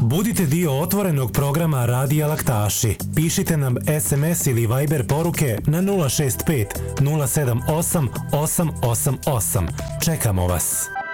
Budite dio otvorenog programa Radija Laktaši. Pišite nam SMS ili Viber poruke na 065 078 888. Čekamo vas.